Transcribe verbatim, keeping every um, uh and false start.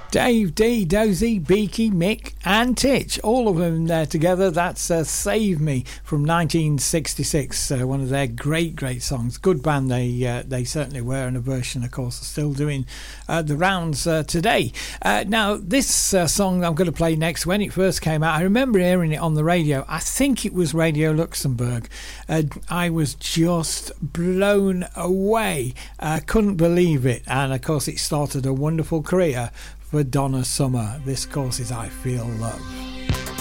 Dave, Dee, Dozy, Beaky, Mick and Titch, all of them there together. That's uh, Save Me from nineteen sixty-six, uh, one of their great, great songs. Good band they uh, they certainly were, and a version, of course, are still doing uh, the rounds uh, today. Uh, now, this uh, song I'm going to play next, when it first came out, I remember hearing it on the radio. I think it was Radio Luxembourg. Uh, I was just blown away. I couldn't believe it. And, of course, it started a wonderful career for Donna Summer. This, of course, is I Feel Love.